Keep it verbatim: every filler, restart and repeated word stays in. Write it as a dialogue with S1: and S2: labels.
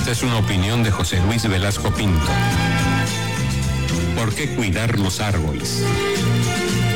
S1: Esta es una opinión de José Luis Velasco Pinto. ¿Por qué cuidar los árboles?